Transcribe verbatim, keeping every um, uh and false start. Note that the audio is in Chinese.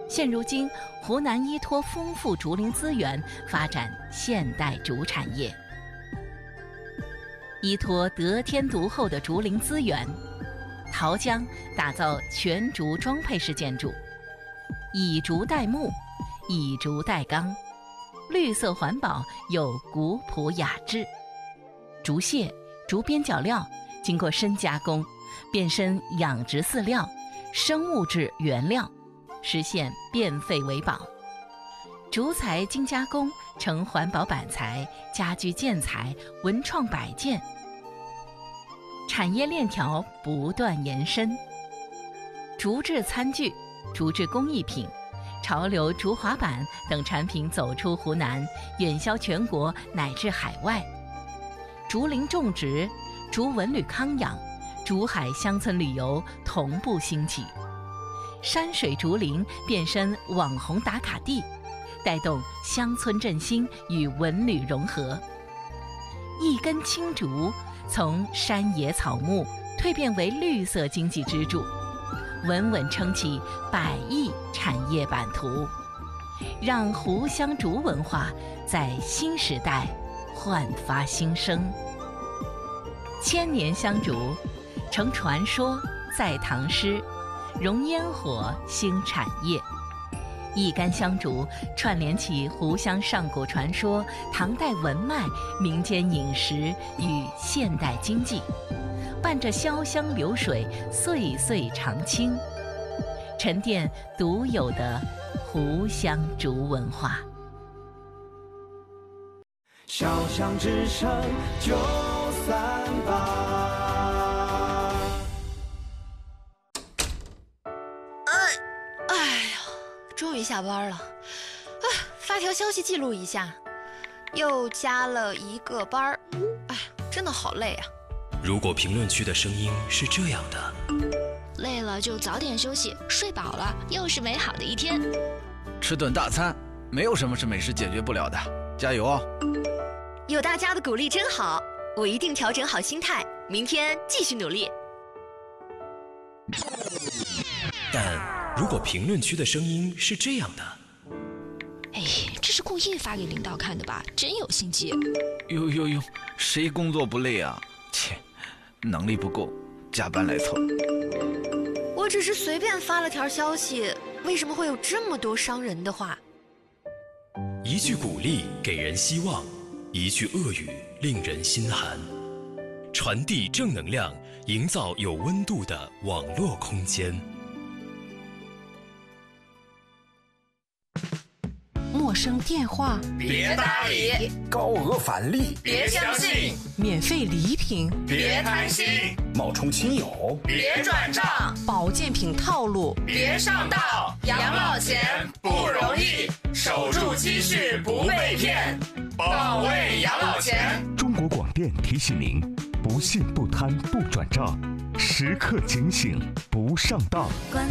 现如今，湖南依托丰富竹林资源，发展现代竹产业。依托得天独厚的竹林资源，桃江打造全竹装配式建筑，以竹代木，以竹代钢，绿色环保又古朴雅致。竹屑、竹边角料经过深加工，变身养殖饲料、生物质原料，实现变废为宝。竹材经加工成环保板材、家居建材、文创摆件，产业链条不断延伸。竹制餐具、竹制工艺品、潮流竹滑板等产品走出湖南，远销全国乃至海外。竹林种植、竹文旅康养、竹海乡村旅游同步兴起，山水竹林变身网红打卡地，带动乡村振兴与文旅融合。一根青竹从山野草木蜕变为绿色经济支柱，稳稳撑起百亿产业版图，让湖湘竹文化在新时代焕发新生。千年香竹成传说在唐诗，融烟火兴产业。一竿香竹串联起湖湘上古传说、唐代文脉、民间饮食与现代经济，伴着潇湘流水，岁岁长青，沉淀独有的湖湘竹文化。 小巷之声九三八。 哎呀，终于下班了，啊，发条消息记录一下，又加了一个班儿，哎，真的好累啊。 如果评论区的声音是这样的， 累了就早点休息，睡饱了又是美好的一天。 吃顿大餐，没有什么是美食解决不了的，加油哦！ 有大家的鼓励真好，我一定调整好心态，明天继续努力。 但如果评论区的声音是这样的， 哎，这是故意发给领导看的吧？真有心机。 呦呦呦，谁工作不累啊？切，能力不够，加班来凑。 我只是随便发了条消息，为什么会有这么多伤人的话？ 一句鼓励给人希望，一句恶语令人心寒。传递正能量，营造有温度的网络空间。 陌生电话别搭理， 高额返利别相信， 免费礼品别贪心， 冒充亲友别转账， 保健品套路别上当。养老钱不容易，守住积蓄不被骗，保卫养老钱。 中国广电提醒您：不信不贪不转账，时刻警醒不上当。